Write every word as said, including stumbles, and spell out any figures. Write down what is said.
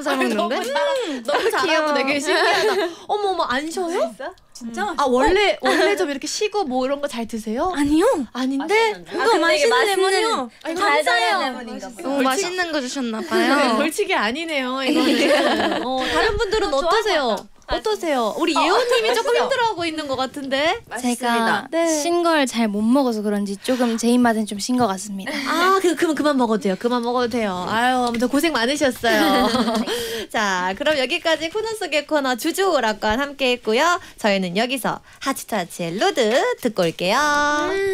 잘 먹는데? 너무, 잘, 너무 잘하고 되게 신기하다. 어머 어머 안 쉬어요? 진짜 맛있어. 아 원래 원래 좀 이렇게 쉬고 뭐 이런 거 잘 드세요? 아니요. 아닌데? 이거 맛있는 레몬이요. 달달한 레몬인가 봐요. 너무 맛있는 거 주셨나 봐요. 벌칙이 아니네요. 이거는. 어, 다른 분들은 어떠세요? 어떠세요? 우리 예원님이 조금 힘들어하고 있는 것 같은데. 제가 네. 신 걸 잘 못 먹어서 그런지 조금 제 입맛엔 좀 신 것 같습니다. 아, 그, 그만, 그만 먹어도 돼요. 그만 먹어도 돼요. 아유, 아무튼 고생 많으셨어요. 자, 그럼 여기까지 코너 속의 코너 주주오락관 함께 했고요. 저희는 여기서 하치타치의 루드 듣고 올게요.